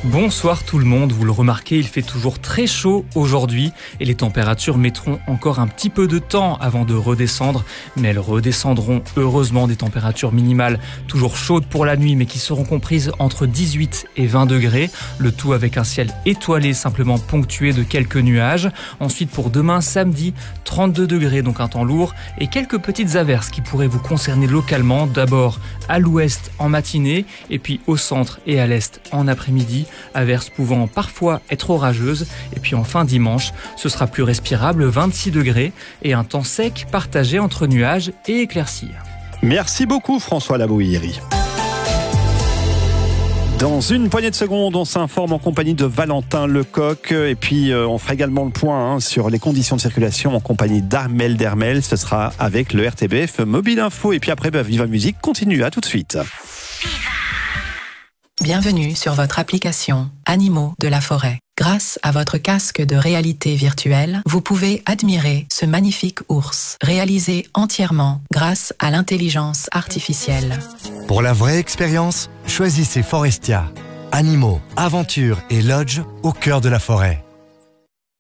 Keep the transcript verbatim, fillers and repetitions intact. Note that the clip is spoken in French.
Bonsoir tout le monde, vous le remarquez, il fait toujours très chaud aujourd'hui et les températures mettront encore un petit peu de temps avant de redescendre, mais elles redescendront heureusement, des températures minimales toujours chaudes pour la nuit mais qui seront comprises entre dix-huit et vingt degrés, le tout avec un ciel étoilé simplement ponctué de quelques nuages. Ensuite pour demain samedi, trente-deux degrés, donc un temps lourd et quelques petites averses qui pourraient vous concerner localement, d'abord à l'ouest en matinée et puis au centre et à l'est en après-midi. Averses pouvant parfois être orageuses. Et puis enfin dimanche, ce sera plus respirable, vingt-six degrés et un temps sec partagé entre nuages et éclaircies. Merci beaucoup François Labouhiri. Dans une poignée de secondes, on s'informe en compagnie de Valentin Lecoq et puis euh, on fera également le point hein, sur les conditions de circulation en compagnie d'Armel Dermel. Ce sera avec le R T B F Mobile Info et puis après bah, Viva Musique continue, à tout de suite. Bienvenue sur votre application Animaux de la forêt. Grâce à votre casque de réalité virtuelle, vous pouvez admirer ce magnifique ours, réalisé entièrement grâce à l'intelligence artificielle. Pour la vraie expérience, choisissez Forestia. Animaux, aventures et lodge au cœur de la forêt.